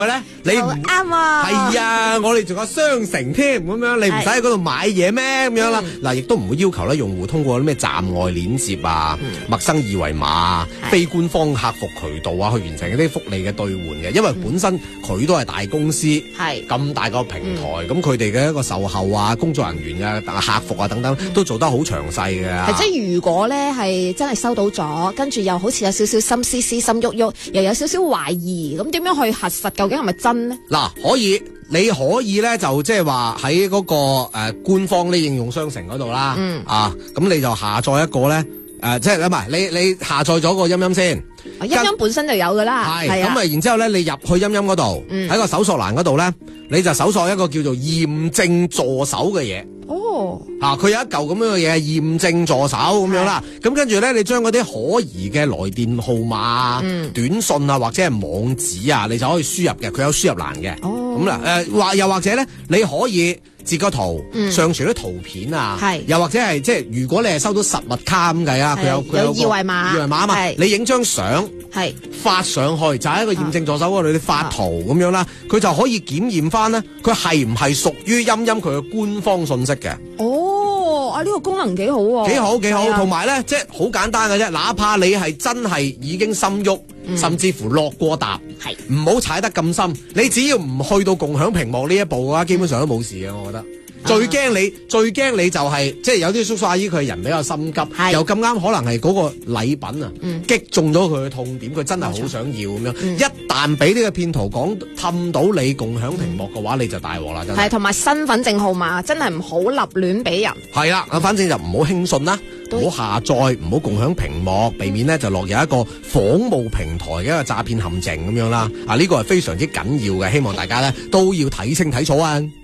咧，你唔啱啊， 係啊，我哋仲有商城添咁樣，你唔使喺嗰度買嘢咩咁樣啦？嗱，亦都唔會要求咧用戶通過啲咩站外鏈接啊、陌生二維碼啊、非官方客服渠道啊去完成嗰啲福利嘅兌換嘅，因為本身佢都係大公司，係咁大個平台，咁佢哋嘅一個售後啊、工作人員啊、客服啊等等都做得好詳細嘅。 係即係如果咧係真係收到咗，跟住又好似有少少心思思、心喐喐，又有少少懷疑，咁點樣去核實究竟係咪真呢？ 嗱，你可以咧就即係話喺嗰個官方呢應用商城嗰度啦，咁你就下載一個咧即係唔係你下載咗個音音先， 音音本身就有噶啦， 係咁啊，然之後咧你入去音音嗰度，喺個搜索欄嗰度咧，你就搜索一個叫做驗證助手嘅嘢。佢有一嚿咁樣嘅嘢，驗證助手咁樣啦。咁跟住咧，你將嗰啲可疑嘅來電號碼、短信啊，或者係網址啊，你就可以輸入嘅。佢有輸入欄嘅。咁啦，又或者咧，你可以截個圖，上傳啲圖片啊。又或者係即係，如果你係收到實物卡咁計啊，佢有二維碼啊嘛，你影張相，發上去就喺一個驗證助手嗰度，你發圖咁樣啦，佢就可以檢驗翻咧，佢係唔係屬於音音佢嘅官方信息嘅。 呢個功能幾好喎， 幾好，同埋咧，即係好簡單嘅啫。哪怕你係真係已經心喐，甚至乎落過搭，唔好踩得咁深。你只要唔去到共享屏幕呢一步嘅話，基本上都冇事嘅。我覺得最驚你就係即係有啲叔叔阿姨佢人比較心急，又咁啱可能係嗰個禮品啊，擊中咗佢嘅痛點，佢真係好想要咁樣。一旦俾呢個騙徒氹到你共享屏幕嘅話，你就大鑊啦，真係。 係同埋身份證號碼真係唔好立亂俾人。 係啦，反正就唔好輕信啦，唔好下載，唔好共享屏幕，避免咧就落入一個仿冒平台嘅一個詐騙陷阱咁樣啦。呢個係非常之緊要嘅，希望大家咧都要睇清睇楚啊！